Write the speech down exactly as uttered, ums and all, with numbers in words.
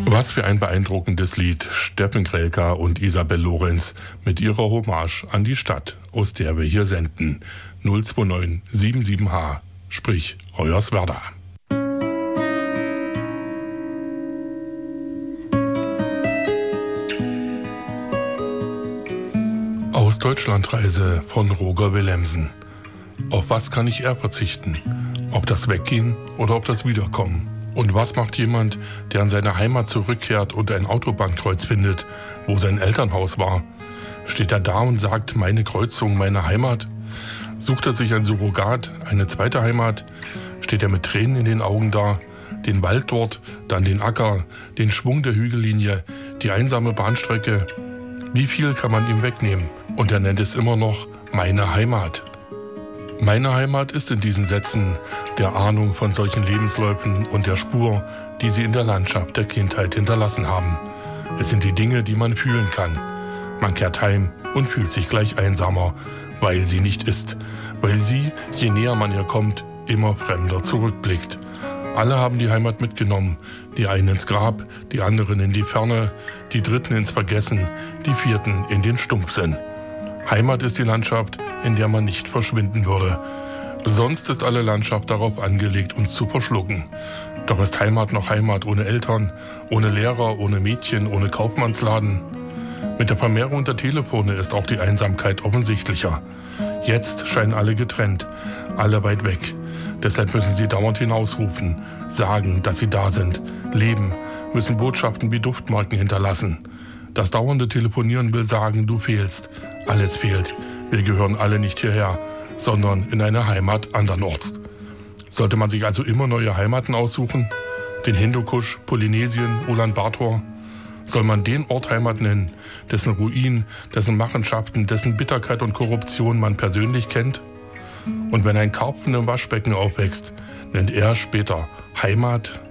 Was für ein beeindruckendes Lied, Steffen Grelka und Isabel Lorenz mit ihrer Hommage an die Stadt, aus der wir hier senden. null zwei neun sieben sieben H, sprich Hoyerswerda. Aus Deutschlandreise von Roger Willemsen. Auf was kann ich eher verzichten? Ob das Weggehen oder ob das Wiederkommen? Und was macht jemand, der an seine Heimat zurückkehrt und ein Autobahnkreuz findet, wo sein Elternhaus war? Steht er da und sagt, meine Kreuzung, meine Heimat? Sucht er sich ein Surrogat, eine zweite Heimat? Steht er mit Tränen in den Augen da? Den Wald dort, dann den Acker, den Schwung der Hügellinie, die einsame Bahnstrecke. Wie viel kann man ihm wegnehmen? Und er nennt es immer noch meine Heimat. Meine Heimat ist in diesen Sätzen der Ahnung von solchen Lebensläufen und der Spur, die sie in der Landschaft der Kindheit hinterlassen haben. Es sind die Dinge, die man fühlen kann. Man kehrt heim und fühlt sich gleich einsamer, weil sie nicht ist, weil sie, je näher man ihr kommt, immer fremder zurückblickt. Alle haben die Heimat mitgenommen, die einen ins Grab, die anderen in die Ferne, die Dritten ins Vergessen, die Vierten in den Stumpfsinn. Heimat ist die Landschaft, in der man nicht verschwinden würde. Sonst ist alle Landschaft darauf angelegt, uns zu verschlucken. Doch ist Heimat noch Heimat ohne Eltern, ohne Lehrer, ohne Mädchen, ohne Kaufmannsladen? Mit der Vermehrung der Telefone ist auch die Einsamkeit offensichtlicher. Jetzt scheinen alle getrennt, alle weit weg. Deshalb müssen sie dauernd hinausrufen, sagen, dass sie da sind, leben, müssen Botschaften wie Duftmarken hinterlassen. Das dauernde Telefonieren will sagen, du fehlst. Alles fehlt. Wir gehören alle nicht hierher, sondern in eine Heimat andernorts. Sollte man sich also immer neue Heimaten aussuchen? Den Hindukusch, Polynesien, Ulaanbaatar? Soll man den Ort Heimat nennen, dessen Ruin, dessen Machenschaften, dessen Bitterkeit und Korruption man persönlich kennt? Und wenn ein Karpfen im Waschbecken aufwächst, nennt er später Heimat?